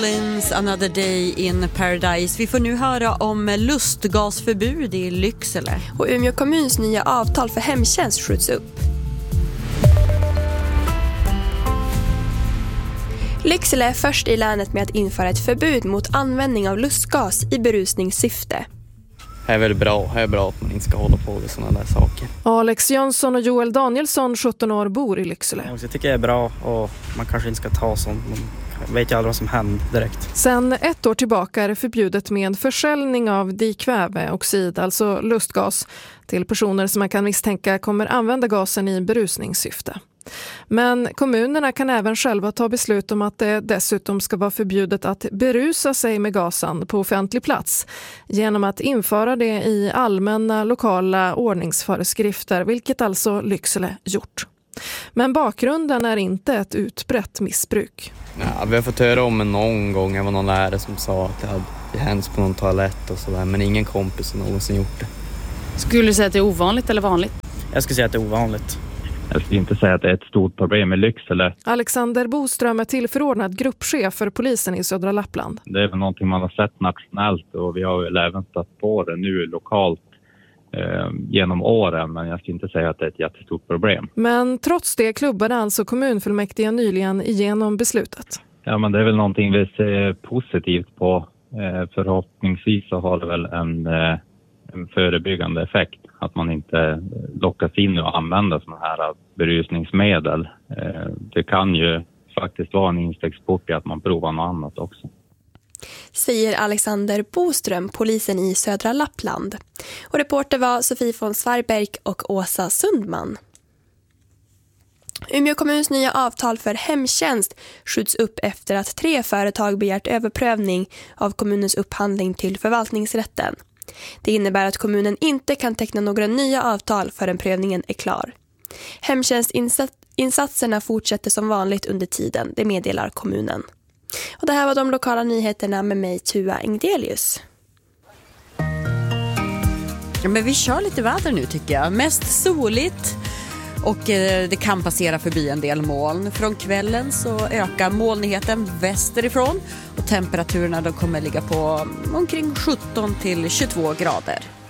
Another Day in Paradise. Vi får nu höra om lustgasförbud i Lycksele. Och Umeå kommuns nya avtal för hemtjänst skjuts upp. Lycksele är först i länet med att införa ett förbud mot användning av lustgas i berusningssyfte. Det är väl bra. Det är bra att man inte ska hålla på med sådana där saker. Alex Jönsson och Joel Danielsson, 17 år, bor i Lycksele. Jag tycker det är bra och man kanske inte ska ta sånt. Man vet ju aldrig vad som händer direkt. Sen 1 år tillbaka är det förbjudet med försäljning av dikväveoxid, alltså lustgas, till personer som man kan misstänka kommer använda gasen i berusningssyfte. Men kommunerna kan även själva ta beslut om att det dessutom ska vara förbjudet att berusa sig med gasen på offentlig plats genom att införa det i allmänna lokala ordningsföreskrifter, vilket alltså Lycksele gjort. Men bakgrunden är inte ett utbrett missbruk. Ja, vi har fått höra om någon gång. Det var någon lärare som sa att det hade hänt på någon toalett och sådär, men ingen kompis någonsin gjort det. Skulle du säga att det är ovanligt eller vanligt? Jag skulle säga att det är ovanligt. Jag skulle inte säga att det är ett stort problem i Lycksele. Alexander Boström är tillförordnad gruppchef för polisen i södra Lappland. Det är väl någonting man har sett nationellt och vi har väl även stött på det nu lokalt genom åren, men jag skulle inte säga att det är ett jättestort problem. Men trots det klubbade alltså kommunfullmäktige nyligen igenom beslutet. Ja, men det är väl någonting vi ser positivt på. Förhoppningsvis så har det väl en förebyggande effekt. Att man inte lockas in och använder sådana här berusningsmedel. Det kan ju faktiskt vara en instegsport i att man provar något annat också. Säger Alexander Boström, polisen i södra Lappland. Och reporter var Sofie von Svarberg och Åsa Sundman. Umeå kommuns nya avtal för hemtjänst skjuts upp efter att 3 företag begärt överprövning av kommunens upphandling till förvaltningsrätten. Det innebär att kommunen inte kan teckna några nya avtal förrän prövningen är klar. Hemtjänstinsatserna fortsätter som vanligt under tiden, det meddelar kommunen. Och det här var de lokala nyheterna med mig, Tua Engdelius. Ja, men vi kör lite väder nu tycker jag. Mest soligt och det kan passera förbi en del moln. Från kvällen så ökar molnigheten västerifrån och temperaturerna de kommer ligga på omkring 17 till 22 grader.